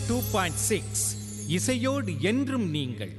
102.6 இசையோடு என்றும் நீங்கள்.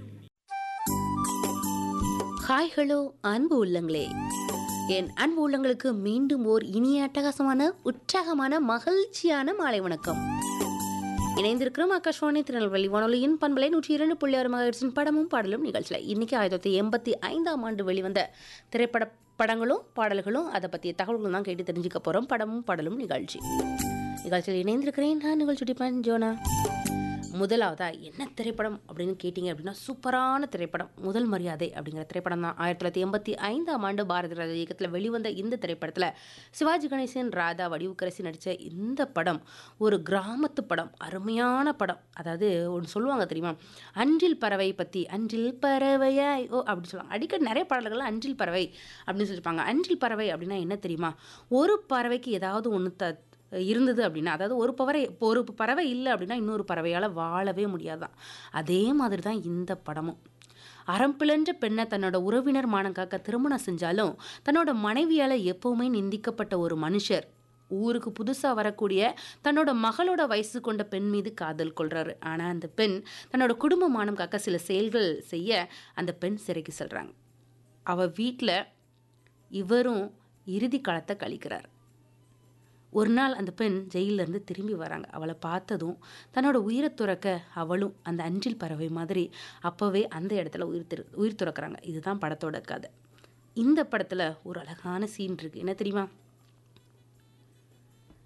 ஹாய் ஹலோ அன்பு உள்ளங்களே, என் அன்பு உள்ளங்களுக்கு மீண்டும் ஓர் இனிய அட்டகாசமான உற்சாகமான மகிழ்ச்சியான மாலை வணக்கம். இணைந்திருக்கிறோம் ஆகாஷ்வாணி திருநெல்வேலி வானொலியின் பண்பலை 102.6 மகிழ்ச்சியின் படமும் பாடலும் நிகழ்ச்சியில். இன்னைக்கு 1985ஆம் ஆண்டு வெளிவந்த திரைப்பட படங்களும் பாடல்களும் அதை பற்றிய தகவல்கள் தான் கேட்டு தெரிஞ்சுக்க போகிறோம். படமும் பாடலும் நிகழ்ச்சியில் இணைந்திருக்கிறேன் நான் நிகழ்ச்சி ஜோனா. முதலாவதா என்ன திரைப்படம் அப்படின்னு கேட்டிங்க அப்படின்னா, சூப்பரான திரைப்படம் முதல் மரியாதை அப்படிங்கிற திரைப்படம் தான். 1985ஆம் ஆண்டு பாரதி ராஜா இயக்கத்தில் வெளிவந்த இந்த திரைப்படத்தில் சிவாஜி கணேசன், ராதா வடிவுக்கரசி நடித்த இந்த படம் ஒரு கிராமத்து படம், அருமையான படம். அதாவது ஒன்று சொல்லுவாங்க தெரியுமா, அன்றில் பறவை பற்றி, அன்றில் பறவையாய் ஓ அப்படின்னு சொல்லுவாங்க. அடிக்கடி நிறைய பாடல்கள் அன்றில் பறவை அப்படின்னு சொல்லியிருப்பாங்க. அன்றில் பறவை அப்படின்னா என்ன தெரியுமா, ஒரு பறவைக்கு ஏதாவது ஒன்று இருந்தது அப்படின்னா, அதாவது ஒரு பறவை இல்லை அப்படின்னா இன்னொரு பறவையால் வாழவே முடியாதான். அதே மாதிரி தான் இந்த படமும். அறம் பிளன்ற பெண்ணை தன்னோட உறவினர் மானம் காக்க திருமணம் செஞ்சாலும் தன்னோட மனைவியால் எப்பவுமே நிந்திக்கப்பட்ட ஒரு மனுஷர் ஊருக்கு புதுசாக வரக்கூடிய தன்னோட மகளோட வயசு கொண்ட பெண் மீது காதல் கொள்றாரு. ஆனால் அந்த பெண் தன்னோட குடும்ப மானம் காக்க சில செயல்கள் செய்ய அந்த பெண் சிறைக்கு செல்றாங்க. அவள் வீட்டில் இவரும் இறுதி காலத்தை கழிக்கிறார். ஒரு நாள் அந்த பெண் ஜெயிலிருந்து திரும்பி வராங்க. அவளை பார்த்ததும் தன்னோட உயிரை துறக்க அவளும் அந்த அன்றில் பறவை மாதிரி அப்போவே அந்த இடத்துல உயிர் துறக்கிறாங்க. இதுதான் படத்தோட கதை. இந்த படத்தில் ஒரு அழகான சீன் இருக்குது. என்ன தெரியுமா,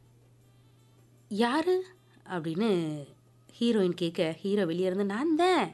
யாரு அப்படின்னு ஹீரோயின் கேட்க, ஹீரோ வெளியே இருந்து நான் தான்